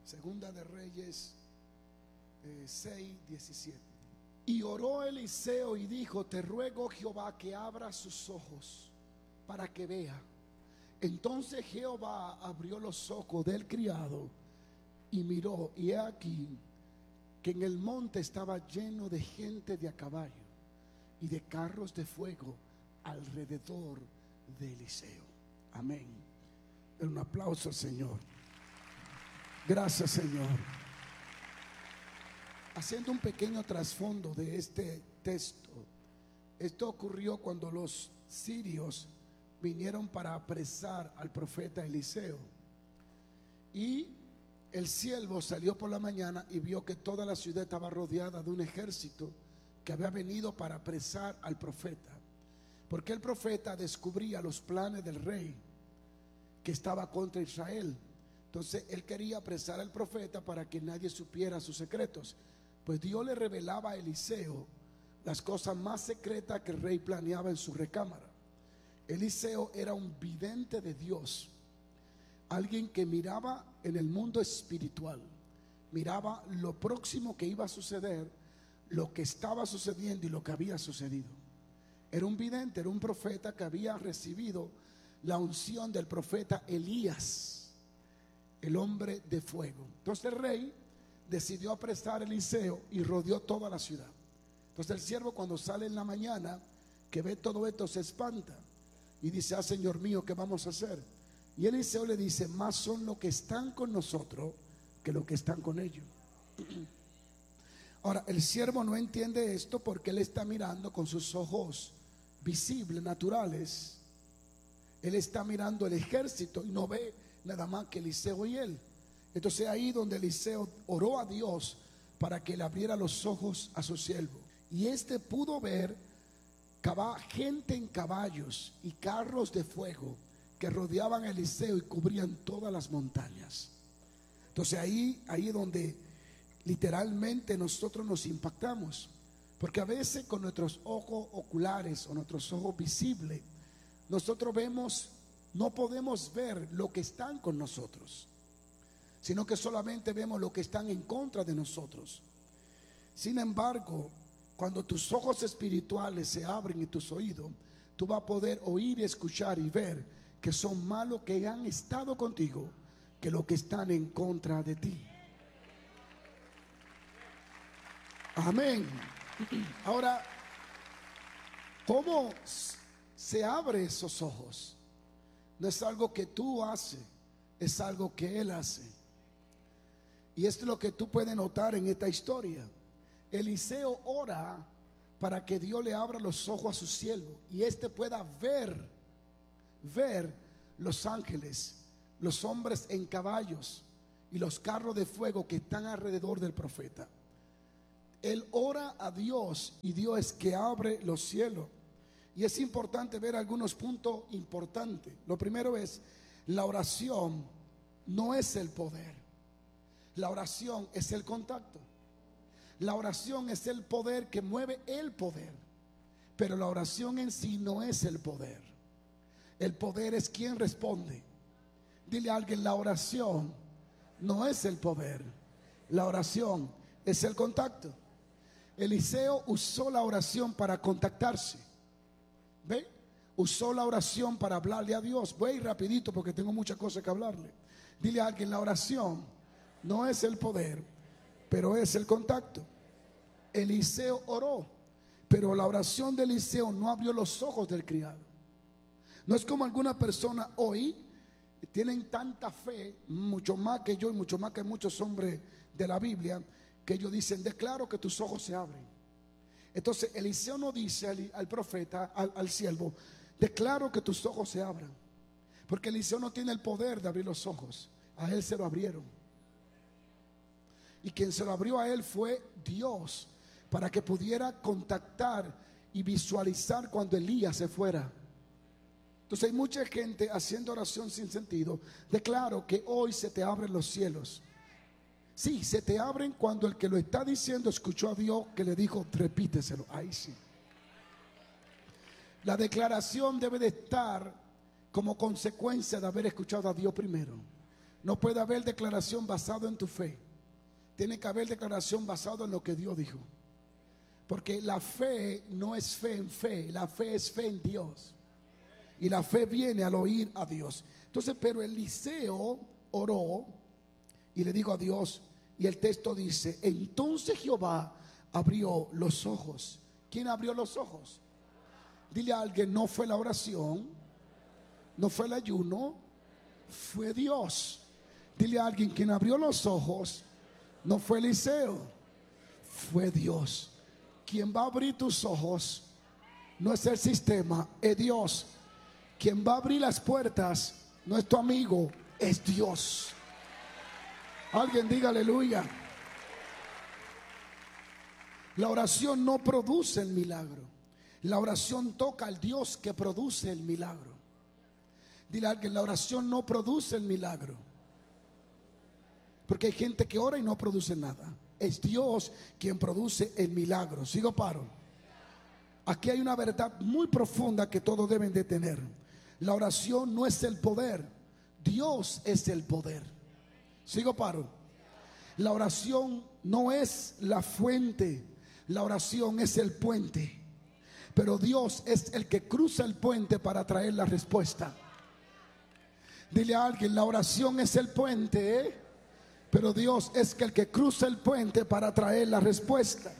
Segunda de Reyes 6:17. Y oró Eliseo y dijo: te ruego, Jehová, que abra sus ojos para que vea. Entonces Jehová abrió los ojos del criado y miró, y he aquí que en el monte estaba lleno de gente de a caballo y de carros de fuego alrededor de Eliseo. Amén. Un aplauso al Señor. Gracias, Señor. Haciendo un pequeño trasfondo de este texto, esto ocurrió cuando los sirios vinieron para apresar al profeta Eliseo, y el siervo salió por la mañana y vio que toda la ciudad estaba rodeada de un ejército que había venido para apresar al profeta, porque el profeta descubría los planes del rey que estaba contra Israel. Entonces él quería apresar al profeta para que nadie supiera sus secretos. Pues Dios le revelaba a Eliseo las cosas más secretas que el rey planeaba en su recámara. Eliseo era un vidente de Dios, alguien que miraba en el mundo espiritual, miraba lo próximo que iba a suceder, lo que estaba sucediendo y lo que había sucedido. Era un vidente, era un profeta que había recibido la unción del profeta Elías, el hombre de fuego. Entonces el rey decidió apresar a Eliseo y rodeó toda la ciudad. Entonces el siervo, cuando sale en la mañana, que ve todo esto, se espanta y dice: ah, Señor mío, ¿qué vamos a hacer? Y Eliseo le dice: más son los que están con nosotros que los que están con ellos. Ahora, el siervo no entiende esto porque él está mirando con sus ojos visibles, naturales. Él está mirando el ejército y no ve nada más que Eliseo y él. Entonces ahí donde Eliseo oró a Dios para que le abriera los ojos a su siervo, y este pudo ver gente en caballos y carros de fuego que rodeaban a Eliseo y cubrían todas las montañas. Entonces ahí es donde literalmente nosotros nos impactamos, porque a veces con nuestros ojos oculares o nuestros ojos visibles nosotros vemos, no podemos ver lo que están con nosotros, sino que solamente vemos lo que están en contra de nosotros. Sin embargo, cuando tus ojos espirituales se abren y tus oídos, tú vas a poder oír, escuchar y ver que son más los que han estado contigo que los que están en contra de ti. Amén. Ahora, ¿cómo se abren esos ojos? No es algo que tú haces, es algo que Él hace. Y esto es lo que tú puedes notar en esta historia. Eliseo ora para que Dios le abra los ojos a su siervo y éste pueda ver los ángeles, los hombres en caballos y los carros de fuego que están alrededor del profeta. Él ora a Dios y Dios es que abre los cielos. Y es importante ver algunos puntos importantes. Lo primero es: la oración no es el poder, la oración es el contacto. La oración es el poder que mueve el poder, pero la oración en sí no es el poder. El poder es quien responde. Dile a alguien: la oración no es el poder, la oración es el contacto. Eliseo usó la oración para contactarse. ¿Ve? Usó la oración para hablarle a Dios. Voy a ir rapidito porque tengo muchas cosas que hablarle. Dile a alguien: la oración no es el poder, pero es el contacto. Eliseo oró, pero la oración de Eliseo no abrió los ojos del criado. No es como algunas personas hoy tienen tanta fe, mucho más que yo y mucho más que muchos hombres de la Biblia, que ellos dicen: declaro que tus ojos se abren. Entonces Eliseo no dice al profeta, al siervo: declaro que tus ojos se abran, porque Eliseo no tiene el poder de abrir los ojos. A él se lo abrieron, y quien se lo abrió a él fue Dios, para que pudiera contactar y visualizar cuando Elías se fuera. Entonces hay mucha gente haciendo oración sin sentido. Declaro que hoy se te abren los cielos. Sí, se te abren cuando el que lo está diciendo escuchó a Dios que le dijo: repíteselo. Ahí sí. La declaración debe de estar como consecuencia de haber escuchado a Dios primero. No puede haber declaración basada en tu fe. Tiene que haber declaración basada en lo que Dios dijo. Porque la fe no es fe en fe, la fe es fe en Dios. Y la fe viene al oír a Dios. Entonces, pero Eliseo oró y le dijo a Dios, y el texto dice, entonces Jehová abrió los ojos. ¿Quién abrió los ojos? Dile a alguien, no fue la oración, no fue el ayuno, fue Dios. Dile a alguien, quien abrió los ojos no fue Eliseo, fue Dios. Quien va a abrir tus ojos no es el sistema, es Dios. Quien va a abrir las puertas no es tu amigo, es Dios. Alguien diga aleluya. La oración no produce el milagro. La oración toca al Dios que produce el milagro. Dile a alguien, la oración no produce el milagro. Porque hay gente que ora y no produce nada. Es Dios quien produce el milagro. ¿Sigo paro? Aquí hay una verdad muy profunda que todos deben de tener. La oración no es el poder, Dios es el poder. ¿Sigo paro? La oración no es la fuente, la oración es el puente. Pero Dios es el que cruza el puente para traer la respuesta. Dile a alguien, la oración es el puente, pero Dios es el que cruza el puente para traer la respuesta.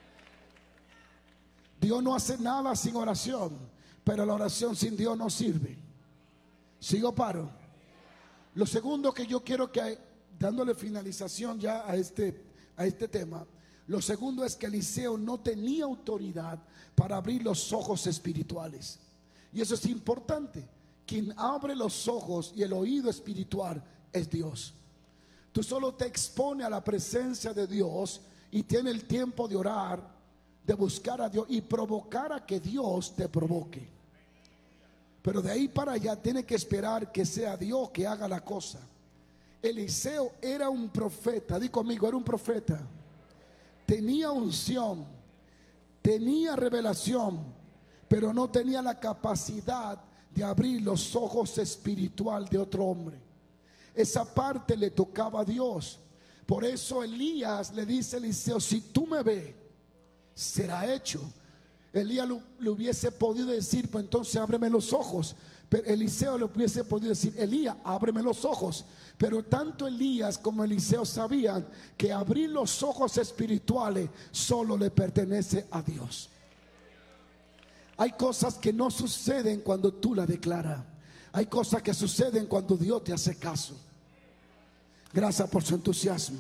Dios no hace nada sin oración, pero la oración sin Dios no sirve. ¿Sigo paro? Lo segundo que yo quiero que, dándole finalización ya a este tema, lo segundo es que Eliseo no tenía autoridad para abrir los ojos espirituales. Y eso es importante. Quien abre los ojos y el oído espiritual es Dios. Tú solo te expones a la presencia de Dios y tienes el tiempo de orar, de buscar a Dios y provocar a que Dios te provoque. Pero de ahí para allá tiene que esperar que sea Dios que haga la cosa. Eliseo era un profeta, di conmigo, era un profeta. Tenía unción, tenía revelación, pero no tenía la capacidad de abrir los ojos espiritual de otro hombre. Esa parte le tocaba a Dios. Por eso Elías le dice a Eliseo, si tú me ves, será hecho. Elías le hubiese podido decir, pues entonces ábreme los ojos. Pero Eliseo le hubiese podido decir, Elías, ábreme los ojos. Pero tanto Elías como Eliseo sabían que abrir los ojos espirituales solo le pertenece a Dios. Hay cosas que no suceden cuando tú la declaras. Hay cosas que suceden cuando Dios te hace caso. Gracias por su entusiasmo.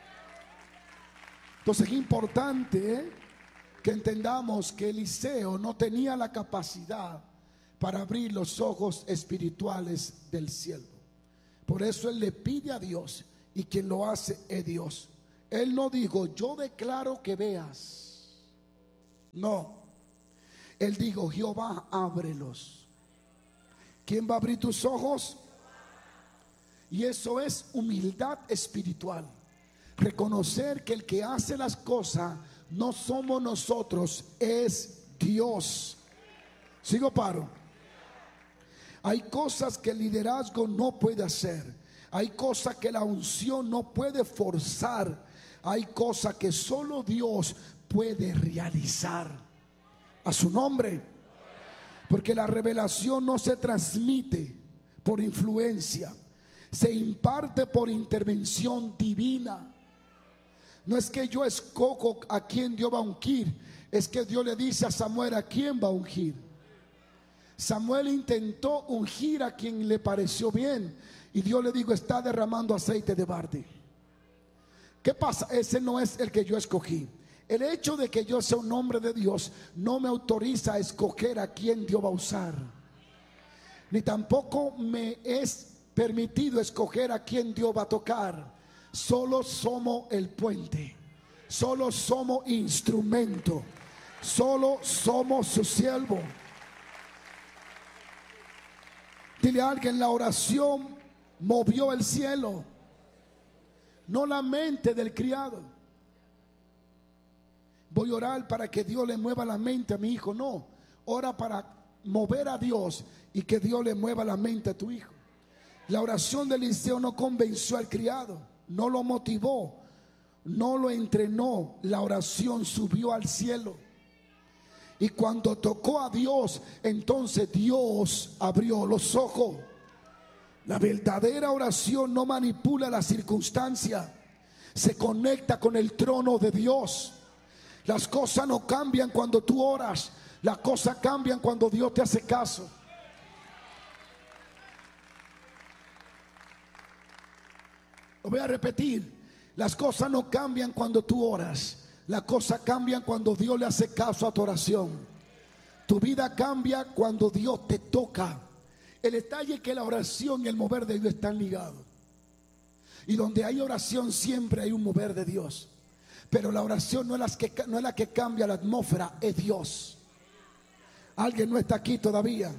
Entonces es importante que entendamos que Eliseo no tenía la capacidad para abrir los ojos espirituales del siervo. Por eso él le pide a Dios, y quien lo hace es Dios. Él no dijo, yo declaro que veas. No. Él dijo, Jehová, ábrelos. ¿Quién va a abrir tus ojos? Y eso es humildad espiritual. Reconocer que el que hace las cosas no somos nosotros, es Dios. ¿Sigo paro? Hay cosas que el liderazgo no puede hacer. Hay cosas que la unción no puede forzar. Hay cosas que solo Dios puede realizar. A su nombre. Porque la revelación no se transmite por influencia, se imparte por intervención divina. No es que yo escojo a quién Dios va a ungir, es que Dios le dice a Samuel a quién va a ungir. Samuel intentó ungir a quien le pareció bien, y Dios le dijo, está derramando aceite de barde. ¿Qué pasa? Ese no es el que yo escogí. El hecho de que yo sea un hombre de Dios no me autoriza a escoger a quién Dios va a usar, ni tampoco me es permitido escoger a quién Dios va a tocar. Solo somos el puente, solo somos instrumento, solo somos su siervo. Dile a alguien, la oración movió el cielo, no la mente del criado. Voy a orar para que Dios le mueva la mente a mi hijo. No, ora para mover a Dios y que Dios le mueva la mente a tu hijo. La oración de Eliseo no convenció al criado, no lo motivó, no lo entrenó. La oración subió al cielo. Y cuando tocó a Dios, entonces Dios abrió los ojos. La verdadera oración no manipula la circunstancia, se conecta con el trono de Dios. Las cosas no cambian cuando tú oras, las cosas cambian cuando Dios te hace caso. Lo voy a repetir. Las cosas no cambian cuando tú oras, las cosas cambian cuando Dios le hace caso a tu oración. Tu vida cambia cuando Dios te toca. El detalle es que la oración y el mover de Dios están ligados. Y donde hay oración siempre hay un mover de Dios. Pero la oración no es la que cambia la atmósfera, es Dios. Alguien no está aquí todavía.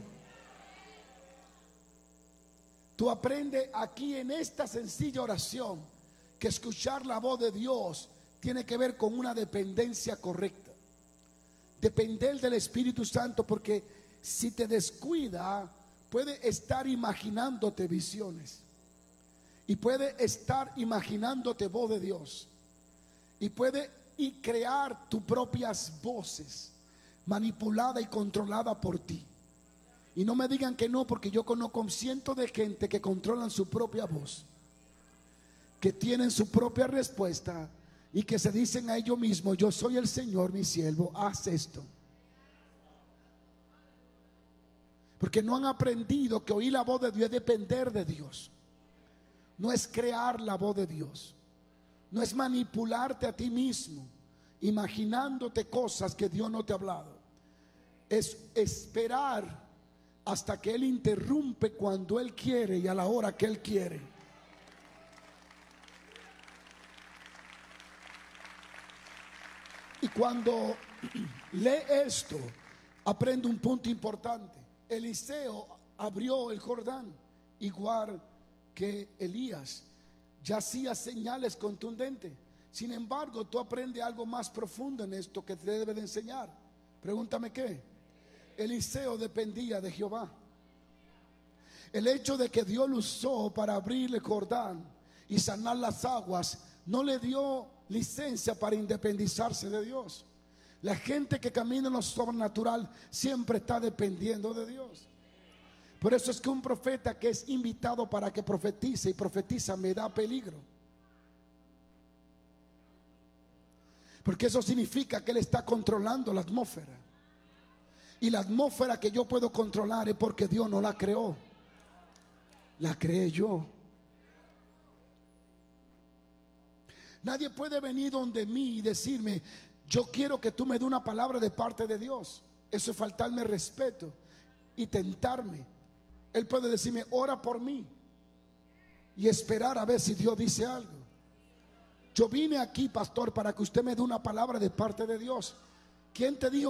Tú aprendes aquí en esta sencilla oración que escuchar la voz de Dios tiene que ver con una dependencia correcta. Depender del Espíritu Santo, porque si te descuida, puede estar imaginándote visiones. Y puede estar imaginándote voz de Dios. Y puede crear tus propias voces, manipulada y controlada por ti. Y no me digan que no, porque yo conozco cientos de gente que controlan su propia voz, que tienen su propia respuesta y que se dicen a ellos mismos: yo soy el Señor, mi siervo, haz esto. Porque no han aprendido que oír la voz de Dios es depender de Dios. No es crear la voz de Dios. No es manipularte a ti mismo, imaginándote cosas que Dios no te ha hablado. Es esperar hasta que Él interrumpe cuando Él quiere y a la hora que Él quiere. Y cuando lee esto, aprende un punto importante. Eliseo abrió el Jordán igual que Elías. Ya hacía señales contundentes. Sin embargo, tú aprendes algo más profundo en esto que te debe de enseñar. Pregúntame qué. Eliseo dependía de Jehová. El hecho de que Dios lo usó para abrir el Jordán y sanar las aguas no le dio licencia para independizarse de Dios. La gente que camina en lo sobrenatural siempre está dependiendo de Dios. Por eso es que un profeta que es invitado para que profetice y profetiza me da peligro. Porque eso significa que él está controlando la atmósfera. Y la atmósfera que yo puedo controlar es porque Dios no la creó. La creé yo. Nadie puede venir donde mí y decirme: yo quiero que tú me des una palabra de parte de Dios. Eso es faltarme respeto y tentarme. Él puede decirme: ora por mí, y esperar a ver si Dios dice algo. Yo vine aquí, pastor, para que usted me dé una palabra de parte de Dios. ¿Quién te dijo